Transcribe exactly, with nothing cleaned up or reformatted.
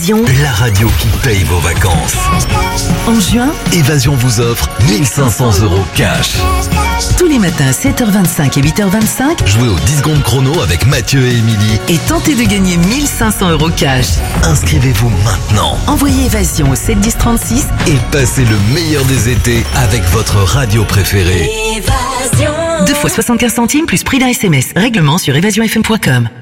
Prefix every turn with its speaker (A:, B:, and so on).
A: Évasion,
B: la radio qui paye vos vacances.
A: en juin,
B: Évasion vous offre mille cinq cents euros cash.
A: tous les matins à sept heures vingt-cinq et huit heures vingt-cinq,
B: Jouez au dix secondes chrono avec Mathieu et Émilie.
A: et tentez de gagner mille cinq cents euros cash.
B: Inscrivez-vous maintenant
A: Envoyez Évasion au sept dix trente-six.
B: et passez le meilleur des étés avec votre radio préférée.
A: deux fois soixante-quinze centimes plus prix d'un S M S. Règlement sur évasion f m point com.